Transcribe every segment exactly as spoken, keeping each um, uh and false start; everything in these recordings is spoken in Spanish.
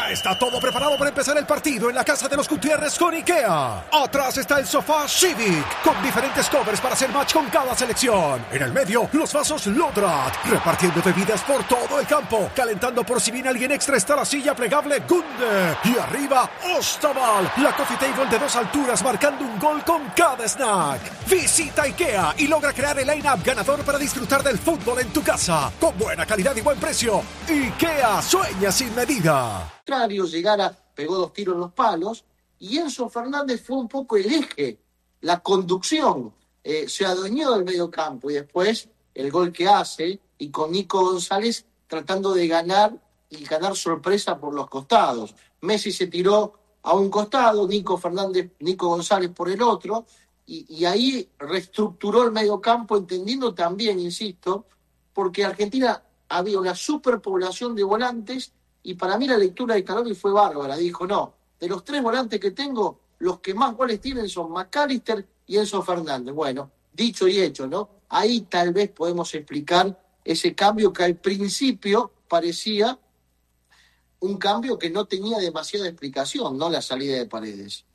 Ya está todo preparado para empezar el partido en la casa de los Gutiérrez con IKEA. Atrás está el sofá Civic, con diferentes covers para hacer match con cada selección. En el medio, los vasos Lodrat, repartiendo bebidas por todo el campo. Calentando por si viene alguien extra está la silla plegable Gunde. Y arriba, Ostaval, la coffee table de dos alturas marcando un gol con cada snack. Visita IKEA y logra crear el line-up ganador para disfrutar del fútbol en tu casa. Con buena calidad y buen precio. IKEA, sueña sin medida. Llegara, pegó dos tiros en los palos, y Enzo Fernández fue un poco el eje, la conducción, eh, se adueñó del medio campo, y después el gol que hace, y con Nico González tratando de ganar, y ganar sorpresa por los costados. Messi se tiró a un costado, Nico Fernández, Nico González por el otro, y, y ahí reestructuró el medio campo, entendiendo también, insisto, porque Argentina había una superpoblación de volantes. Y para mí la lectura de Scaloni fue bárbara. Dijo, no, de los tres volantes que tengo, los que más goles tienen son McAllister y Enzo Fernández. Bueno, dicho y hecho, ¿no? Ahí tal vez podemos explicar ese cambio que al principio parecía un cambio que no tenía demasiada explicación, ¿no? La salida de Paredes.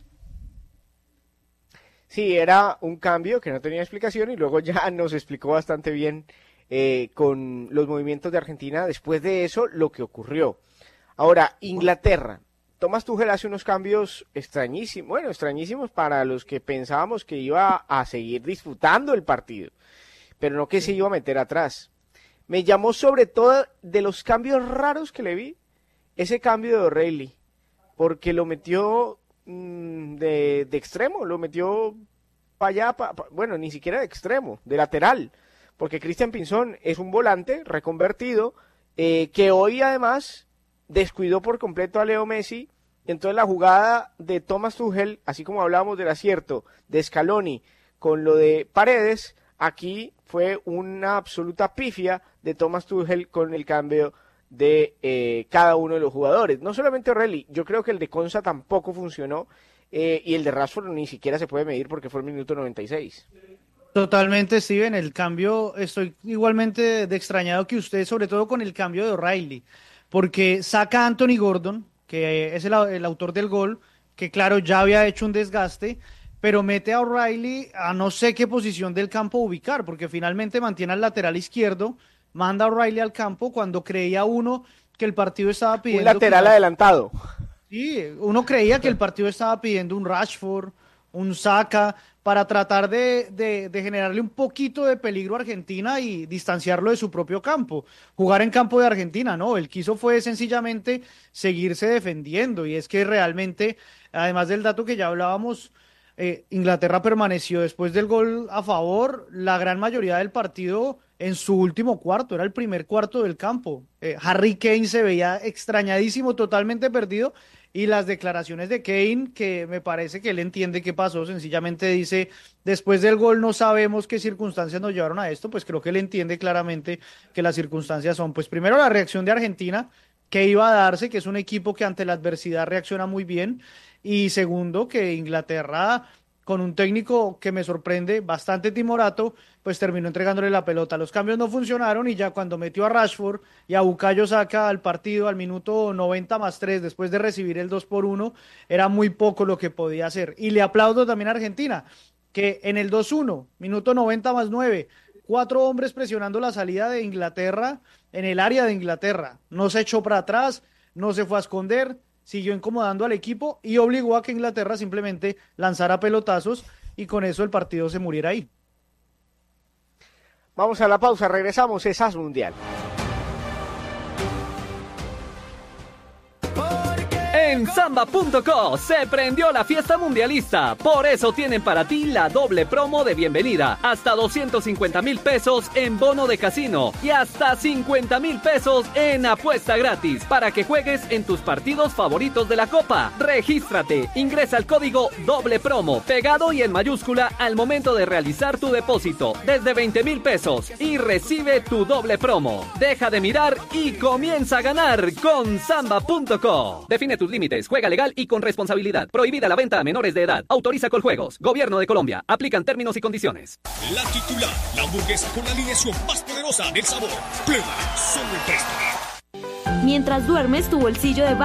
Sí, era un cambio que no tenía explicación y luego ya nos explicó bastante bien Eh, con los movimientos de Argentina después de eso lo que ocurrió. Ahora, Inglaterra. Thomas Tuchel hace unos cambios extrañísimos, bueno, extrañísimos para los que pensábamos que iba a seguir disfrutando el partido, pero no que se iba a meter atrás. Me llamó sobre todo de los cambios raros que le vi, ese cambio de O'Reilly, porque lo metió mmm, de, de extremo, lo metió para allá, pa, pa, bueno, ni siquiera de extremo, de lateral, porque Christian Pinzón es un volante reconvertido, eh, que hoy además descuidó por completo a Leo Messi. Entonces la jugada de Thomas Tuchel, así como hablábamos del acierto de Scaloni con lo de Paredes, aquí fue una absoluta pifia de Thomas Tuchel con el cambio de eh, cada uno de los jugadores. No solamente O'Reilly, yo creo que el de Konsa tampoco funcionó, eh, y el de Rashford ni siquiera se puede medir porque fue el minuto noventa y seis. Totalmente, Steven, el cambio, estoy igualmente de extrañado que usted, sobre todo con el cambio de O'Reilly, porque saca a Anthony Gordon, que es el, el autor del gol, que claro, ya había hecho un desgaste, pero mete a O'Reilly a no sé qué posición del campo ubicar, porque finalmente mantiene al lateral izquierdo, manda a O'Reilly al campo cuando creía uno que el partido estaba pidiendo... Un lateral que... adelantado. Sí, uno creía que el partido estaba pidiendo un Rashford, un Saka, para tratar de, de, de generarle un poquito de peligro a Argentina y distanciarlo de su propio campo. Jugar en campo de Argentina, no, él quiso fue sencillamente seguirse defendiendo, y es que realmente, además del dato que ya hablábamos, eh, Inglaterra permaneció después del gol a favor la gran mayoría del partido en su último cuarto, era el primer cuarto del campo. Eh, Harry Kane se veía extrañadísimo, totalmente perdido, y las declaraciones de Kane, que me parece que él entiende qué pasó, sencillamente dice, después del gol no sabemos qué circunstancias nos llevaron a esto, pues creo que él entiende claramente que las circunstancias son, pues primero la reacción de Argentina, que iba a darse, que es un equipo que ante la adversidad reacciona muy bien, y segundo, que Inglaterra, con un técnico que me sorprende, bastante timorato, pues terminó entregándole la pelota. Los cambios no funcionaron y ya cuando metió a Rashford y a Bukayo Saka al partido al minuto noventa más tres, después de recibir el dos por uno, era muy poco lo que podía hacer. Y le aplaudo también a Argentina, que en el dos uno, minuto noventa más nueve, cuatro hombres presionando la salida de Inglaterra en el área de Inglaterra. No se echó para atrás, no se fue a esconder, siguió incomodando al equipo y obligó a que Inglaterra simplemente lanzara pelotazos y con eso el partido se muriera ahí. Vamos a la pausa, regresamos, es As Mundial. En Samba punto co se prendió la fiesta mundialista, por eso tienen para ti la doble promo de bienvenida, hasta doscientos cincuenta mil pesos en bono de casino y hasta cincuenta mil pesos en apuesta gratis, para que juegues en tus partidos favoritos de la Copa. Regístrate, ingresa el código doble promo, pegado y en mayúscula al momento de realizar tu depósito, desde veinte mil pesos, y recibe tu doble promo. Deja de mirar y comienza a ganar con Samba punto co. Define tus límites, juega legal y con responsabilidad. Prohibida la venta a menores de edad. Autoriza Coljuegos. Gobierno de Colombia. Aplican términos y condiciones. La titular, la hamburguesa con la alineación más poderosa del sabor. Pruébala, solo en Presto. Mientras duermes, tu bolsillo de